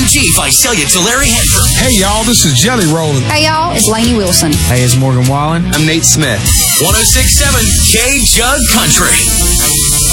Chief, I tell you, to Larry Hanford. Hey, y'all, this is Jelly Rollin'. Hey, y'all, it's Lainey Wilson. Hey, it's Morgan Wallen. I'm Nate Smith. 106.7 K-Jug Country.